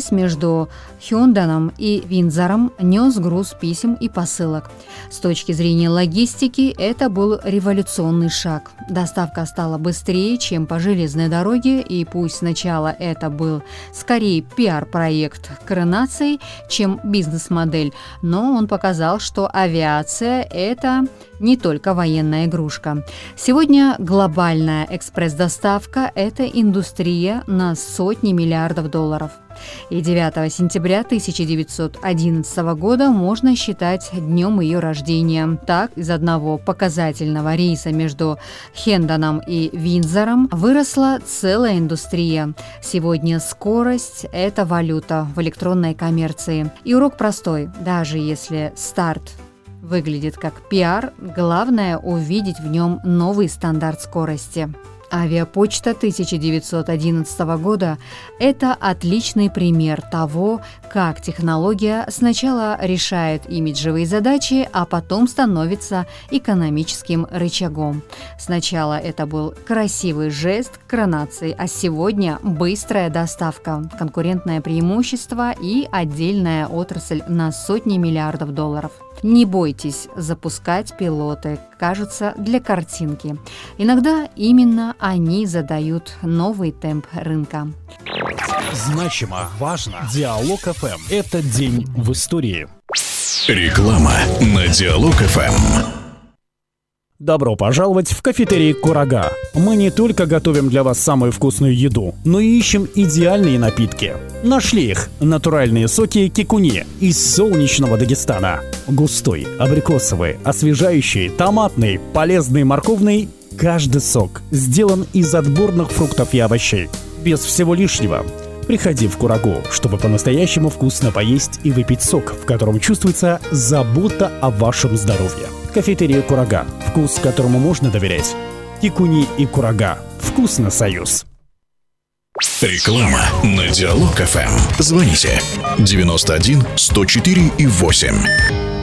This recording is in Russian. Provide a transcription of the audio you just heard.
Рейс между Хёнданом и Виндзором нес груз писем и посылок. С точки зрения логистики это был революционный шаг. Доставка стала быстрее, чем по железной дороге, и пусть сначала это был скорее пиар-проект коронации, чем бизнес-модель, но он показал, что авиация – это не только военная игрушка. Сегодня глобальная экспресс-доставка – это индустрия на сотни миллиардов долларов. И 9 сентября 1911 года можно считать днем ее рождения. Так, из одного показательного рейса между Хёнданом и Виндзором выросла целая индустрия. Сегодня скорость – это валюта в электронной коммерции. И урок простой. Даже если старт выглядит как пиар, главное увидеть в нем новый стандарт скорости. Авиапочта 1911 года – это отличный пример того, как технология сначала решает имиджевые задачи, а потом становится экономическим рычагом. Сначала это был красивый жест коронации, а сегодня быстрая доставка, конкурентное преимущество и отдельная отрасль на сотни миллиардов долларов. Не бойтесь запускать пилоты, кажется, для картинки. Иногда именно они задают новый темп рынка. Значимо, важно. Диалог ФМ. Это день в истории. Реклама на Диалог ФМ. Добро пожаловать в кафетерий «Курага». Мы не только готовим для вас самую вкусную еду, но и ищем идеальные напитки. Нашли их. Натуральные соки кикуни из солнечного Дагестана. Густой, абрикосовый, освежающий, томатный, полезный, морковный. Каждый сок сделан из отборных фруктов и овощей. Без всего лишнего. Приходи в Курагу, чтобы по-настоящему вкусно поесть и выпить сок, в котором чувствуется забота о вашем здоровье. Кафетерия «Курага». Вкус, которому можно доверять. Кикуни и Курага. Вкусно, союз. Реклама на Диалог ФМ. Звоните 91 104 и 8.